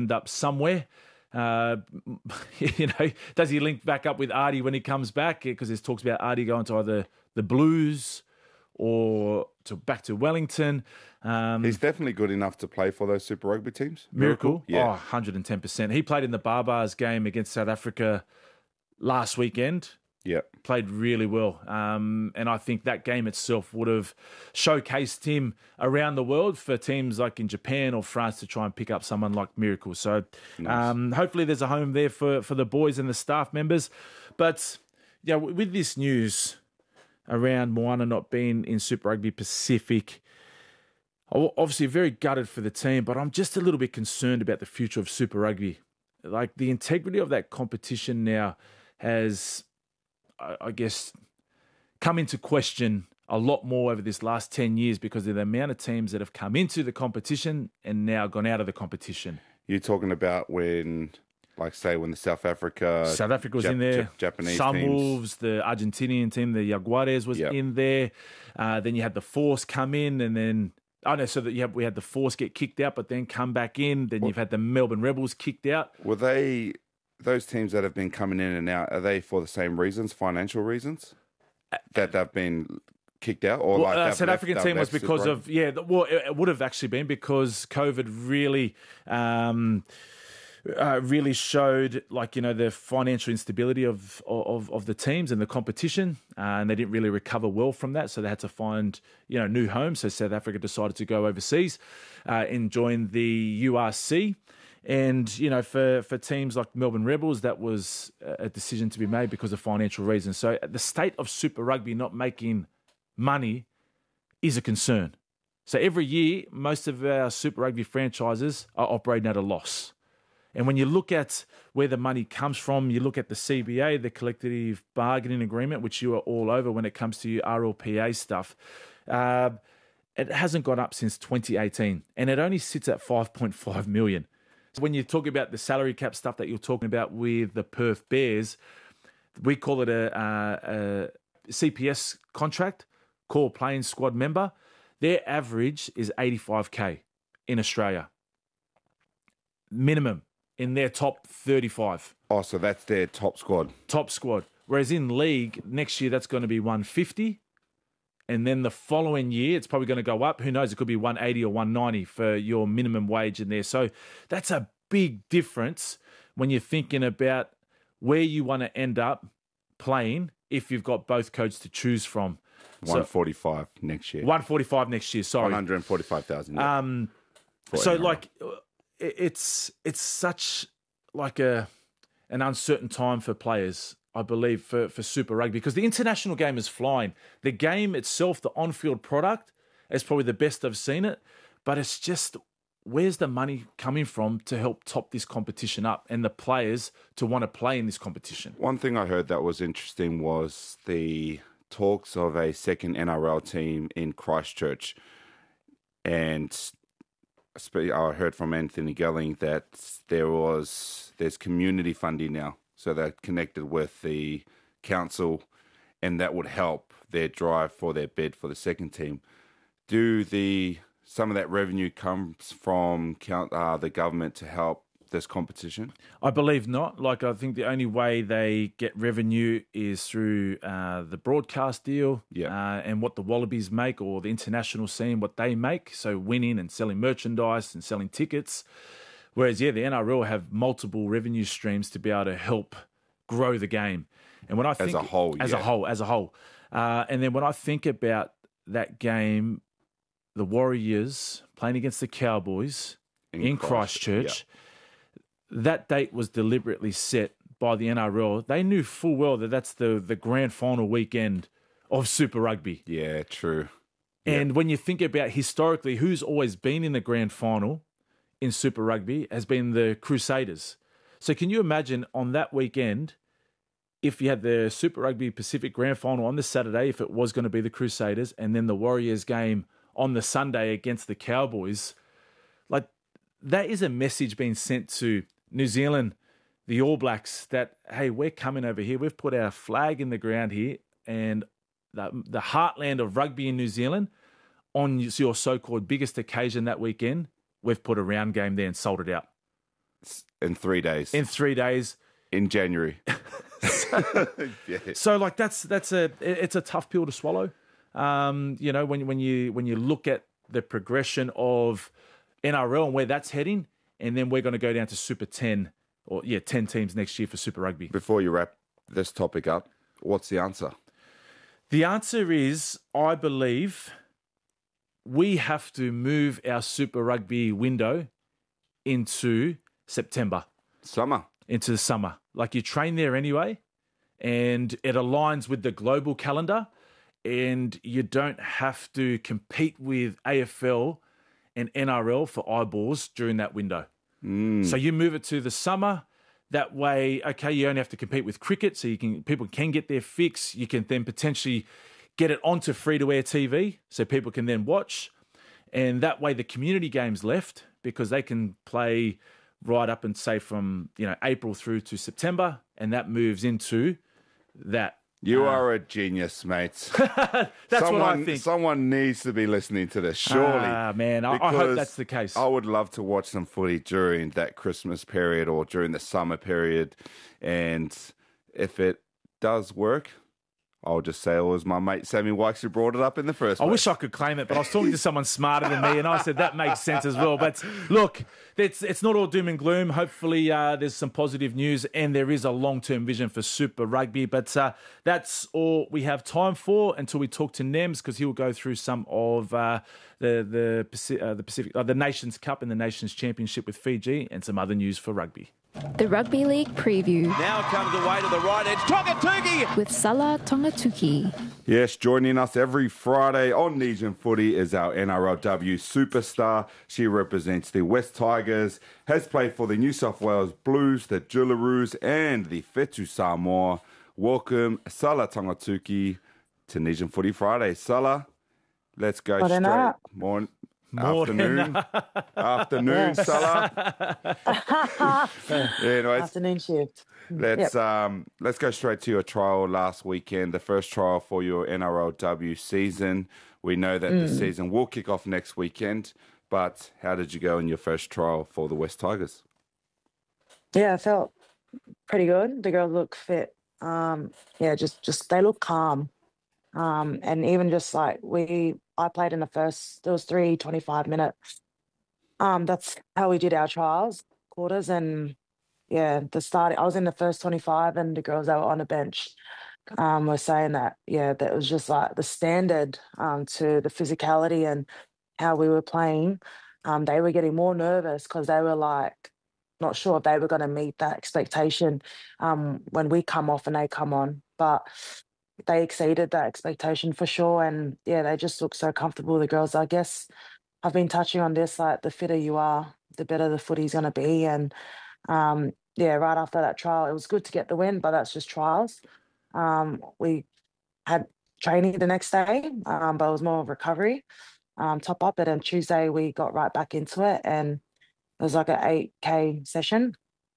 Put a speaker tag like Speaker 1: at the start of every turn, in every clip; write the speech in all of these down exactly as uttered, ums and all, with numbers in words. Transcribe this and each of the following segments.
Speaker 1: end up somewhere. Uh, you know, does he link back up with Artie when he comes back? Because there's talks about Artie going to either the Blues or to back to Wellington. Um,
Speaker 2: He's definitely good enough to play for those Super Rugby teams.
Speaker 1: Miracle,
Speaker 2: yeah.
Speaker 1: oh, one hundred ten percent. He played in the Barbars game against South Africa last weekend.
Speaker 2: Yeah.
Speaker 1: Played really well. Um, and I think that game itself would have showcased him around the world for teams like in Japan or France to try and pick up someone like Miracle. So
Speaker 2: nice.
Speaker 1: um, hopefully there's a home there for, for the boys and the staff members. But yeah, with this news around Moana not being in Super Rugby Pacific, obviously very gutted for the team, but I'm just a little bit concerned about the future of Super Rugby. Like the integrity of that competition now has, I guess, come into question a lot more over this last ten years because of the amount of teams that have come into the competition and now gone out of the competition.
Speaker 2: You're talking about when, like, say, when the South Africa...
Speaker 1: South Africa was
Speaker 2: Jap-
Speaker 1: in there.
Speaker 2: Jap- Japanese
Speaker 1: Sunwolves, the Argentinian team, the Jaguares was
Speaker 2: yep.
Speaker 1: in there. Uh, then you had the Force come in and then... Oh, no, so that you have, we had the Force get kicked out but then come back in. Then well, you've had the Melbourne Rebels kicked out.
Speaker 2: Were they... Those teams that have been coming in and out, are they for the same reasons, financial reasons, that they've been kicked out? Or
Speaker 1: well,
Speaker 2: like
Speaker 1: uh,
Speaker 2: left,
Speaker 1: South African team was because of, yeah, well, it would have actually been because COVID really, um, uh, really showed, like, you know, the financial instability of, of, of the teams and the competition, uh, and they didn't really recover well from that, so they had to find, you know, new homes. So South Africa decided to go overseas uh, and join the U R C. And, you know, for, for teams like Melbourne Rebels, that was a decision to be made because of financial reasons. So the state of Super Rugby not making money is a concern. So every year, most of our Super Rugby franchises are operating at a loss. And when you look at where the money comes from, you look at the C B A, the Collective Bargaining Agreement, which you are all over when it comes to your R L P A stuff, uh, it hasn't gone up since twenty eighteen. And it only sits at five point five million. When you talk about the salary cap stuff that you're talking about with the Perth Bears, we call it a, a, a C P S contract, core playing squad member. Their average is eighty-five K in Australia. Minimum in their top thirty-five.
Speaker 2: Oh, so that's their top squad.
Speaker 1: Top squad. Whereas in league, next year, that's going to be one fifty. And then the following year, it's probably going to go up. Who knows? It could be one eighty or one ninety for your minimum wage in there. So that's a big difference when you're thinking about where you want to end up playing if you've got both codes to choose from.
Speaker 2: one forty-five so, next year.
Speaker 1: one forty-five next year, sorry.
Speaker 2: one hundred forty-five thousand.
Speaker 1: Yeah. Um, so, like, it's it's such like a an uncertain time for players, I believe, for, for Super Rugby, because the international game is flying. The game itself, the on-field product, is probably the best I've seen it, but it's just, where's the money coming from to help top this competition up and the players to want to play in this competition?
Speaker 2: One thing I heard that was interesting was the talks of a second N R L team in Christchurch. And I heard from Anthony Gelling that there was there's community funding now. So they're connected with the council, and that would help their drive for their bid for the second team. Do the some of that revenue comes from count, uh, the government to help this competition?
Speaker 1: I believe not. Like, I think the only way they get revenue is through uh, the broadcast deal,
Speaker 2: yeah.
Speaker 1: uh, and what the Wallabies make, or the international scene, what they make. So winning and selling merchandise and selling tickets. Whereas, yeah, the N R L have multiple revenue streams to be able to help grow the game. And when I think
Speaker 2: as a whole,
Speaker 1: as
Speaker 2: yeah.
Speaker 1: a whole, as a whole, uh, and then when I think about that game, the Warriors playing against the Cowboys in, in Christchurch,
Speaker 2: Christ,
Speaker 1: yeah. that date was deliberately set by the N R L. They knew full well that that's the the grand final weekend of Super Rugby.
Speaker 2: Yeah, true.
Speaker 1: And
Speaker 2: yeah.
Speaker 1: when you think about historically, who's always been in the grand final in Super Rugby has been the Crusaders. So can you imagine on that weekend, if you had the Super Rugby Pacific Grand Final on the Saturday, if it was going to be the Crusaders, and then the Warriors game on the Sunday against the Cowboys, like, that is a message being sent to New Zealand, the All Blacks, that, hey, we're coming over here. We've put our flag in the ground here, and the, the heartland of rugby in New Zealand, on your so-called biggest occasion that weekend, we've put a round game there and sold it out.
Speaker 2: in three days.
Speaker 1: in three days.
Speaker 2: In January.
Speaker 1: yeah. So, like, that's that's a it's a tough pill to swallow. Um, you know, when when you when you look at the progression of N R L and where that's heading, and then we're going to go down to Super ten or yeah, ten teams next year for Super Rugby.
Speaker 2: Before you wrap this topic up, what's the answer?
Speaker 1: The answer is, I believe, we have to move our Super Rugby window into September.
Speaker 2: Summer.
Speaker 1: Into the summer. Like, you train there anyway, and it aligns with the global calendar, and you don't have to compete with A F L and N R L for eyeballs during that window.
Speaker 2: Mm.
Speaker 1: So you move it to the summer. That way, okay, you only have to compete with cricket, so you can people can get their fix. You can then potentially get it onto free-to-air T V, so people can then watch. And that way the community games left, because they can play right up and say from, you know, April through to September, and that moves into that.
Speaker 2: You
Speaker 1: uh,
Speaker 2: are a genius, mates.
Speaker 1: That's
Speaker 2: someone,
Speaker 1: what I think.
Speaker 2: Someone needs to be listening to this, surely.
Speaker 1: Ah, man, I, I hope that's the case.
Speaker 2: I would love to watch some footy during that Christmas period or during the summer period. And if it does work, I'll just say it was my mate Sammy Wykes who brought it up in the first
Speaker 1: I
Speaker 2: place.
Speaker 1: wish I could claim it, but I was talking to someone smarter than me, and I said that makes sense as well. But look, it's it's not all doom and gloom. Hopefully, uh, there's some positive news, and there is a long-term vision for Super Rugby. But uh, that's all we have time for until we talk to Nems, because he will go through some of uh, the the Pacific, uh, the Pacific, uh, the Nations Cup and the Nations Championship with Fiji, and some other news for rugby.
Speaker 3: The Rugby League preview.
Speaker 4: Now comes away to the right edge. Tongatuki!
Speaker 3: With Salah Tongatuki.
Speaker 2: Yes, joining us every Friday on Nesian Footy is our N R L W superstar. She represents the West Tigers, has played for the New South Wales Blues, the Jillaroos, and the Whetu Samoa. Welcome, Salah Tongatuki, to Nesian Footy Friday. Salah, let's go
Speaker 5: Morning
Speaker 2: straight.
Speaker 5: up.
Speaker 2: Morning.
Speaker 1: Morning.
Speaker 2: Afternoon. Afternoon,
Speaker 5: Yes.
Speaker 2: Salah. Anyways,
Speaker 5: Afternoon shift.
Speaker 2: let's um let's go straight to your trial last weekend, the first trial for your N R L W season. We know that the season will kick off next weekend, but how did you go in your first trial for the West Tigers?
Speaker 5: Yeah, I felt pretty good. The girls look fit. Um, yeah, just just they look calm. Um, and even just like we, I played in the first. There was three twenty-five minutes. Um, that's how we did our trials quarters, and yeah, the start. I was in the first twenty-five, and the girls that were on the bench um, were saying that yeah, that was just like the standard um, to the physicality and how we were playing. Um, they were getting more nervous because they were like not sure if they were going to meet that expectation um, when we come off and they come on, but they exceeded that expectation for sure. And yeah, they just look so comfortable, the girls. I guess I've been touching on this, like the fitter you are, the better the footy's going to be. And um, yeah, right after that trial, it was good to get the win, but that's just trials. Um, we had training the next day, um, but it was more of recovery, um, top up it. And Tuesday we got right back into it, and it was like an eight K session.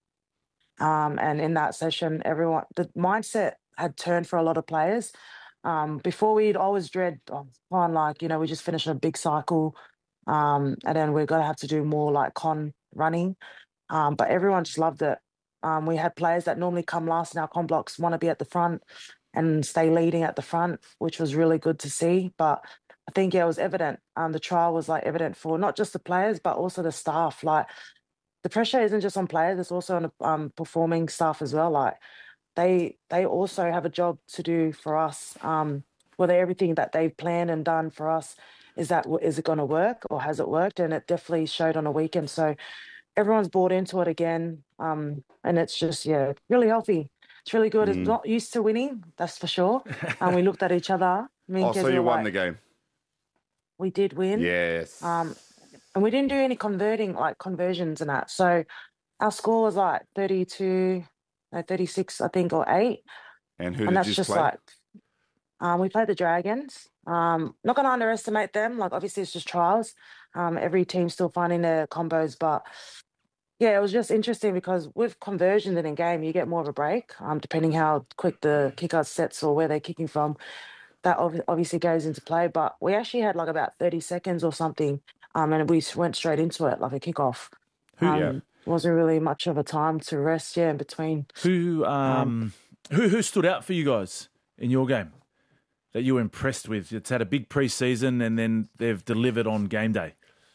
Speaker 5: Um, and in that session, everyone, the mindset had turned for a lot of players. Um, before we'd always dread, oh, on like, you know, we just finished a big cycle, um, and then we're going to have to do more like con running. Um, but everyone just loved it. Um, we had players that normally come last in our con blocks want to be at the front and stay leading at the front, which was really good to see. But I think, yeah, it was evident. Um, the trial was like evident for not just the players, but also the staff. Like the pressure isn't just on players, it's also on the um, performing staff as well. Like, They they also have a job to do for us. Um, whether everything that they've planned and done for us, is that is it going to work or has it worked? And it definitely showed on a weekend. So everyone's bought into it again, um, and it's just yeah, really healthy. It's really good.
Speaker 2: Mm.
Speaker 5: It's not used to winning, that's for sure. And we looked at each other. Me and
Speaker 2: Oh,
Speaker 5: Kez
Speaker 2: so you
Speaker 5: were
Speaker 2: won
Speaker 5: like,
Speaker 2: the game.
Speaker 5: We did win.
Speaker 2: Yes.
Speaker 5: Um, and we didn't do any converting, like conversions and that. So our score was like thirty-two. No, thirty-six, I think, or eight.
Speaker 2: And who
Speaker 5: And
Speaker 2: did
Speaker 5: that's
Speaker 2: you
Speaker 5: just
Speaker 2: play?
Speaker 5: like, um, we played the Dragons. Um, not going to underestimate them. Like, obviously, it's just trials. Um, every team's still finding their combos. But, yeah, it was just interesting because with conversions in a game, you get more of a break, um, depending how quick the kick-out sets or where they're kicking from. That ob- obviously goes into play. But we actually had, like, about thirty seconds or something, um, and we went straight into it, like a kickoff.
Speaker 1: Who,
Speaker 5: Um,
Speaker 2: Yeah.
Speaker 5: wasn't really much of a time to rest, yeah, in between.
Speaker 1: Who um, who who stood out for you guys in your game that you were impressed with? It's had a big pre-season and then they've delivered on game day.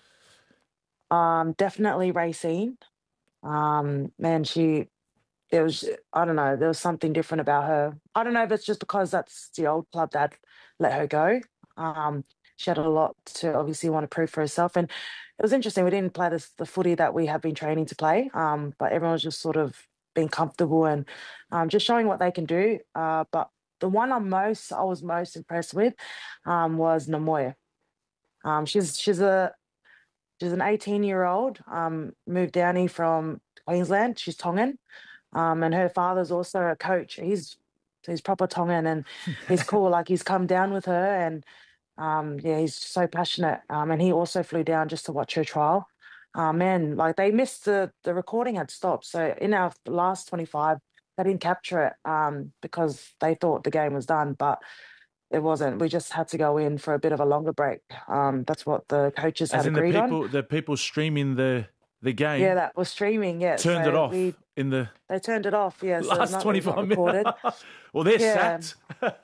Speaker 5: Um, definitely Racine. Um, man, she, there was, I don't know, there was something different about her. I don't know if it's just because that's the old club that let her go. Um, she had a lot to obviously want to prove for herself. And it was interesting. We didn't play this, the footy that we have been training to play, um, but everyone was just sort of being comfortable and um, just showing what they can do. Uh, but the one I'm most, I was most impressed with um, was Namoya. Um, she's she's a she's an eighteen year old, um, moved down here from Queensland. She's Tongan, um, and her father's also a coach. He's he's proper Tongan, and he's cool. Like he's come down with her, and um, yeah, he's so passionate. Um, and he also flew down just to watch her trial. Uh, man, like they missed the the recording had stopped. So in our last twenty-five, they didn't capture it um, because they thought the game was done, but it wasn't. We just had to go in for a bit of a longer break. Um, that's what the coaches
Speaker 1: As
Speaker 5: had
Speaker 1: in the
Speaker 5: agreed
Speaker 1: people,
Speaker 5: on.
Speaker 1: the people streaming the the game.
Speaker 5: Yeah, that was streaming. Yeah,
Speaker 1: turned
Speaker 5: so
Speaker 1: it off
Speaker 5: we,
Speaker 1: in the
Speaker 5: they turned it off. Yeah, so it's
Speaker 1: last
Speaker 5: not,
Speaker 1: twenty-five
Speaker 5: it's not recorded.
Speaker 1: minutes. Well, they're
Speaker 5: Yeah.
Speaker 1: sacked.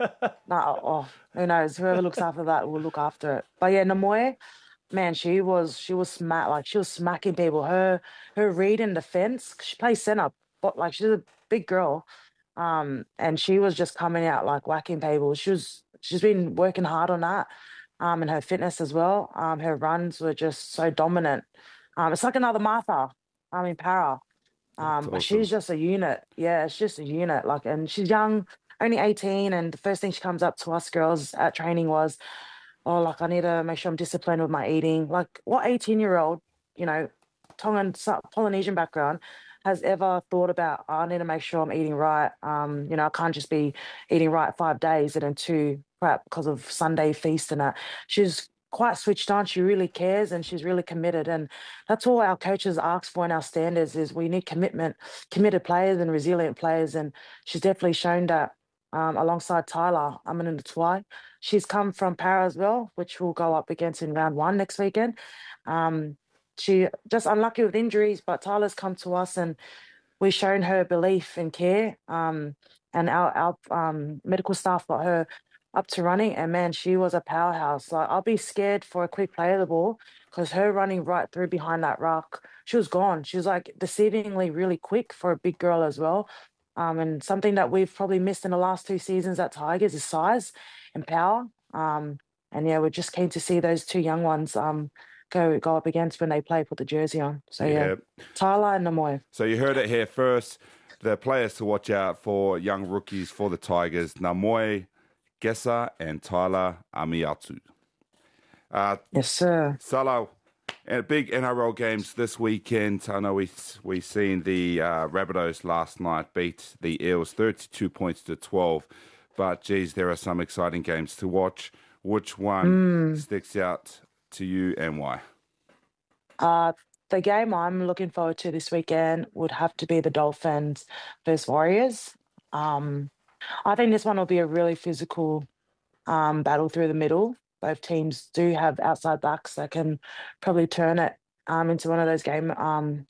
Speaker 5: No, oh, who knows? Whoever looks after that will look after it. But yeah, Namoy, man, she was she was smack like she was smacking people. Her her read in defense. She plays center, but like she's a big girl, um, and she was just coming out like whacking people. She was she's been working hard on that, um, and her fitness as well. Um, her runs were just so dominant. Um, it's like another Martha. I mean, para. Um, but
Speaker 2: awesome.
Speaker 5: she's just a unit. Yeah, it's just a unit. Like, and she's young, only eighteen, and the first thing she comes up to us girls at training was, oh, like I need to make sure I'm disciplined with my eating. Like, what eighteen year old, you know, Tongan Sa- Polynesian background has ever thought about, oh, I need to make sure I'm eating right. Um, you know, I can't just be eating right five days and then two crap because of Sunday feast and that. She's quite switched on. She really cares and she's really committed. And that's all our coaches ask for in our standards is we need commitment, committed players and resilient players. And she's definitely shown that um, alongside Tyler Amanunatwai. She's come from Para as well, which we'll go up against in round one next weekend. Um, she just unlucky with injuries, but Tyler's come to us and we've shown her belief and care. Um, and our, our um, medical staff got her up to running, and man, she was a powerhouse. Like I'll be scared for a quick play of the ball because her running right through behind that rock, she was gone. She was like deceivingly really quick for a big girl as well. Um, and something that we've probably missed in the last two seasons at Tigers is size and power. Um, and yeah, we're just keen to see those two young ones um, go go up against when they play, put the jersey on. So yeah, yeah. Tyler and Namoy.
Speaker 2: So you heard it here first. The players to watch out for, young rookies for the Tigers, Namoy, Gesa and Tyler Amiatu. Uh,
Speaker 5: yes, sir.
Speaker 2: Salah, uh, big N R L games this weekend. I know we we seen the uh, Rabbitohs last night beat the Eels thirty-two points to twelve. But, geez, there are some exciting games to watch. Which one mm. sticks out to you and why?
Speaker 5: Uh, the game I'm looking forward to this weekend would have to be the Dolphins versus Warriors. Um I think this one will be a really physical um, battle through the middle. Both teams do have outside backs that can probably turn it um, into one of those games um,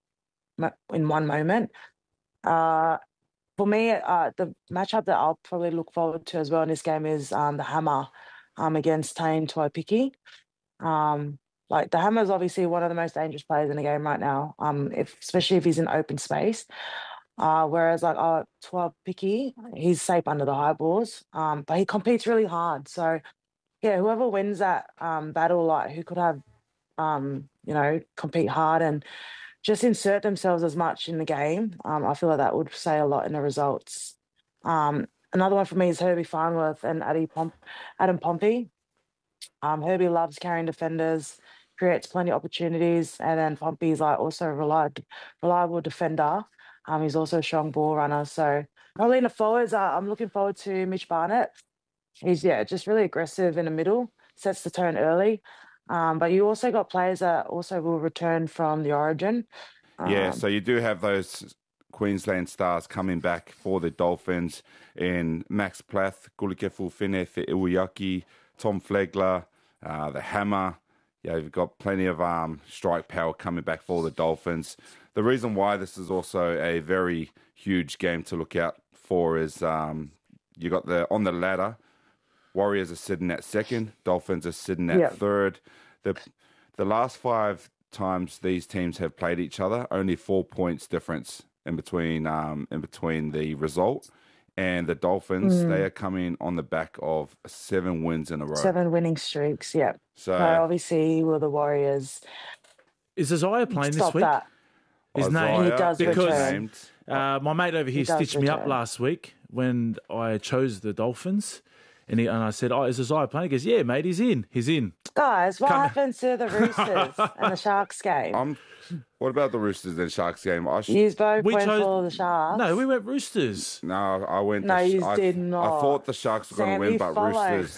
Speaker 5: in one moment. Uh, for me, uh, the matchup that I'll probably look forward to as well in this game is um, the Hammer um, against Tane Tuaipiki. Um, like the Hammer is obviously one of the most dangerous players in the game right now, um, if, especially if he's in open space. Uh, whereas like uh, Tuaipiki, he's safe under the high balls, um, but he competes really hard. So yeah, whoever wins that um, battle, like who could have, um, you know, compete hard and just insert themselves as much in the game, um, I feel like that would say a lot in the results. Um, another one for me is Herbie Farnworth and Adam, Adam Pompey. Um, Herbie loves carrying defenders, creates plenty of opportunities, and then Pompey's like also a reliable, reliable defender. Um, he's also a strong ball runner. So probably in the forwards, uh, I'm looking forward to Mitch Barnett. He's, yeah, just really aggressive in the middle, sets the tone early. Um, but you also got players that also will return from the origin. Um,
Speaker 2: yeah, so you do have those Queensland stars coming back for the Dolphins in Max Plath, Gulikefu Fine Iwuyaki, Tom Flegler, uh, the Hammer, yeah, you've got plenty of um, strike power coming back for the Dolphins. The reason why this is also a very huge game to look out for is um, you got the on the ladder. Warriors are sitting at second. Dolphins are sitting at
Speaker 5: Yeah.
Speaker 2: third. The the last five times these teams have played each other, only four points difference in between um, in between the result. And the Dolphins,
Speaker 5: Mm.
Speaker 2: they are coming on the back of seven wins in a row.
Speaker 5: Seven winning streaks. Yeah.
Speaker 2: So
Speaker 5: So obviously, will the Warriors
Speaker 1: Is Isaiah playing this
Speaker 5: stop
Speaker 1: week?
Speaker 5: that?
Speaker 1: His name
Speaker 2: Isaiah
Speaker 5: He does
Speaker 2: is
Speaker 1: because
Speaker 5: return.
Speaker 2: named.
Speaker 1: uh, my mate over here
Speaker 5: does
Speaker 1: stitched me up
Speaker 5: return.
Speaker 1: last week when I chose the Dolphins, and he, and I said, "Oh, is Isaiah playing?" He goes, "Yeah, mate, he's in. He's in."
Speaker 5: Guys, what
Speaker 1: Come-
Speaker 5: happened to the Roosters and the Sharks game?
Speaker 2: I'm, what about the Roosters and Sharks game? I sh-
Speaker 5: You both
Speaker 1: We
Speaker 5: went
Speaker 1: chose-
Speaker 5: for the Sharks.
Speaker 1: No, we went Roosters.
Speaker 2: no, I went.
Speaker 5: No,
Speaker 2: the,
Speaker 5: you
Speaker 2: I,
Speaker 5: did
Speaker 2: I
Speaker 5: not.
Speaker 2: thought the Sharks were going
Speaker 5: Sam,
Speaker 2: to win,
Speaker 5: you
Speaker 2: but
Speaker 5: followed.
Speaker 2: Roosters.